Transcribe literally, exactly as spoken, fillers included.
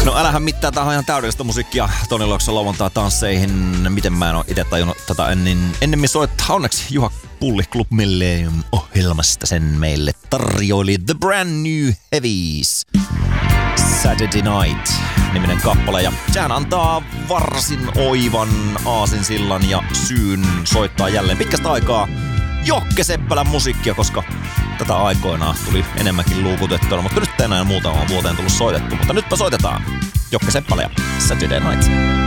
No älähän mitään, tää on ihan täydellistä musiikkia Toni Lokson lauantaa tansseihin. Miten mä en oo ite tajunnut tätä ennen, ennemmin soittaa. Onneksi Juha Pulli Club Millennium ohjelmasta sen meille tarjoili The Brand New Heavies. Saturday Night -niminen kappale, ja sehän antaa varsin oivan aasinsillan ja syyn soittaa jälleen pitkästä aikaa Jokke Seppälän musiikkia, koska tätä aikoinaan tuli enemmänkin luukutettua, mutta nyt enää muutamaan vuoteen tullut soitettu, mutta nytpä soitetaan Jokke Seppälä ja Saturday Night.